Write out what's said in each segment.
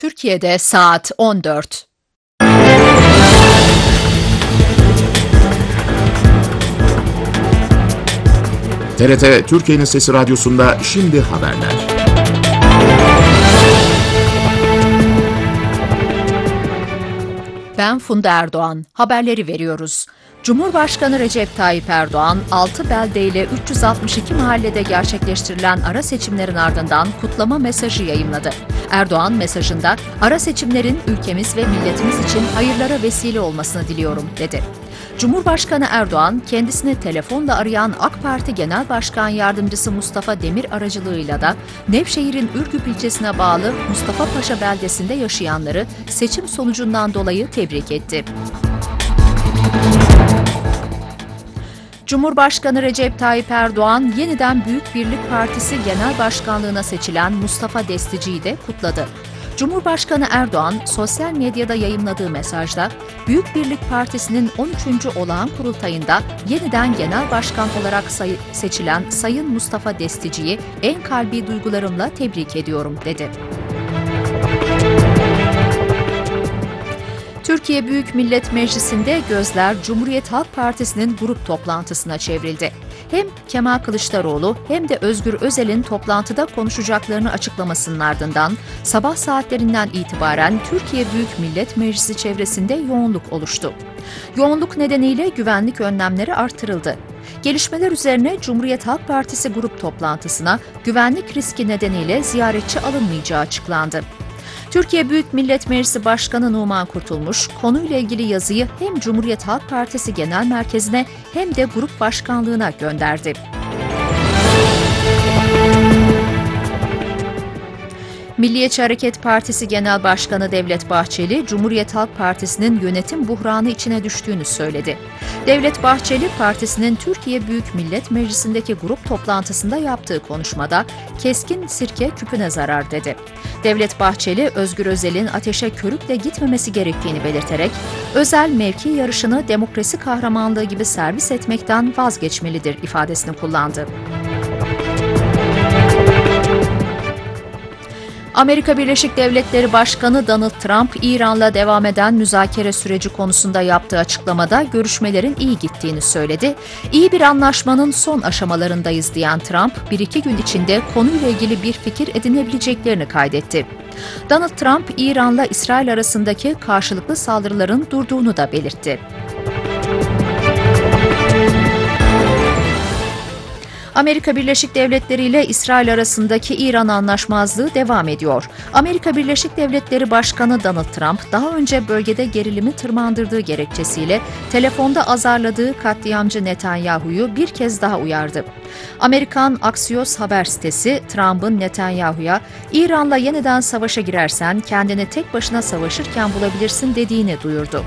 Türkiye'de saat 14. TRT Türkiye'nin Sesi Radyosu'nda şimdi haberler. Ben Funda Erdoğan. Haberleri veriyoruz. Cumhurbaşkanı Recep Tayyip Erdoğan, 6 beldeyle 362 mahallede gerçekleştirilen ara seçimlerin ardından kutlama mesajı yayımladı. Erdoğan mesajında, ara seçimlerin ülkemiz ve milletimiz için hayırlara vesile olmasını diliyorum, dedi. Cumhurbaşkanı Erdoğan, kendisini telefonla arayan AK Parti Genel Başkan Yardımcısı Mustafa Demir aracılığıyla da Nevşehir'in Ürgüp ilçesine bağlı Mustafa Paşa beldesinde yaşayanları seçim sonucundan dolayı tebrik etti. Cumhurbaşkanı Recep Tayyip Erdoğan, yeniden Büyük Birlik Partisi Genel Başkanlığına seçilen Mustafa Destici'yi de kutladı. Cumhurbaşkanı Erdoğan, sosyal medyada yayımladığı mesajda, Büyük Birlik Partisi'nin 13. olağan kurultayında yeniden genel başkan olarak seçilen Sayın Mustafa Destici'yi en kalbi duygularımla tebrik ediyorum, dedi. Türkiye Büyük Millet Meclisi'nde gözler Cumhuriyet Halk Partisi'nin grup toplantısına çevrildi. Hem Kemal Kılıçdaroğlu hem de Özgür Özel'in toplantıda konuşacaklarını açıklamasının ardından sabah saatlerinden itibaren Türkiye Büyük Millet Meclisi çevresinde yoğunluk oluştu. Yoğunluk nedeniyle güvenlik önlemleri artırıldı. Gelişmeler üzerine Cumhuriyet Halk Partisi grup toplantısına güvenlik riski nedeniyle ziyaretçi alınmayacağı açıklandı. Türkiye Büyük Millet Meclisi Başkanı Numan Kurtulmuş, konuyla ilgili yazıyı hem Cumhuriyet Halk Partisi Genel Merkezi'ne hem de grup başkanlığına gönderdi. Milliyetçi Hareket Partisi Genel Başkanı Devlet Bahçeli, Cumhuriyet Halk Partisi'nin yönetim buhranı içine düştüğünü söyledi. Devlet Bahçeli, partisinin Türkiye Büyük Millet Meclisi'ndeki grup toplantısında yaptığı konuşmada keskin sirke küpüne zarar dedi. Devlet Bahçeli, Özgür Özel'in ateşe körükle gitmemesi gerektiğini belirterek, Özel mevki yarışını demokrasi kahramanlığı gibi servis etmekten vazgeçmelidir ifadesini kullandı. Amerika Birleşik Devletleri Başkanı Donald Trump, İran'la devam eden müzakere süreci konusunda yaptığı açıklamada görüşmelerin iyi gittiğini söyledi. İyi bir anlaşmanın son aşamalarındayız diyen Trump, 1-2 gün içinde konuyla ilgili bir fikir edinebileceklerini kaydetti. Donald Trump, İran'la İsrail arasındaki karşılıklı saldırıların durduğunu da belirtti. Amerika Birleşik Devletleri ile İsrail arasındaki İran anlaşmazlığı devam ediyor. Amerika Birleşik Devletleri Başkanı Donald Trump, daha önce bölgede gerilimi tırmandırdığı gerekçesiyle telefonda azarladığı katliamcı Netanyahu'yu bir kez daha uyardı. Amerikan Axios haber sitesi, Trump'ın Netanyahu'ya "İran'la yeniden savaşa girersen kendini tek başına savaşırken bulabilirsin" dediğini duyurdu.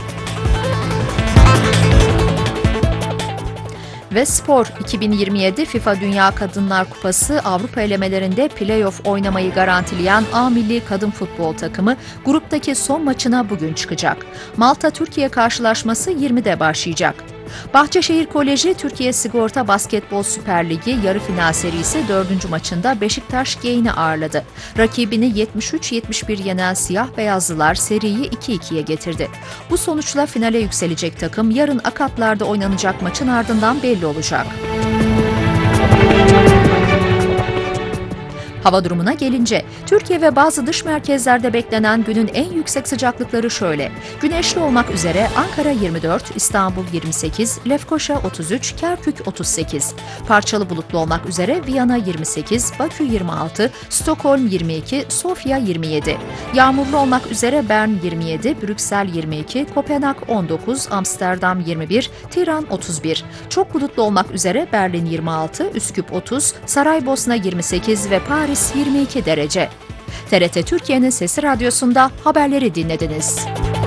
Ve spor, 2027 FIFA Dünya Kadınlar Kupası Avrupa elemelerinde play-off oynamayı garantileyen A Milli Kadın Futbol takımı gruptaki son maçına bugün çıkacak. Malta-Türkiye karşılaşması 20'de başlayacak. Bahçeşehir Koleji Türkiye Sigorta Basketbol Süper Ligi yarı final serisi 4. maçında Beşiktaş Geyin'i ağırladı. Rakibini 73-71 yenen siyah beyazlılar seriyi 2-2'ye getirdi. Bu sonuçla finale yükselecek takım yarın Akatlar'da oynanacak maçın ardından belli olacak. Hava durumuna gelince, Türkiye ve bazı dış merkezlerde beklenen günün en yüksek sıcaklıkları şöyle. Güneşli olmak üzere Ankara 24, İstanbul 28, Lefkoşa 33, Kerkük 38. Parçalı bulutlu olmak üzere Viyana 28, Bakü 26, Stockholm 22, Sofya 27. Yağmurlu olmak üzere Bern 27, Brüksel 22, Kopenhag 19, Amsterdam 21, Tiran 31. Çok bulutlu olmak üzere Berlin 26, Üsküp 30, Saraybosna 28 ve Paris 22 derece. TRT Türkiye'nin Sesi Radyosu'nda haberleri dinlediniz.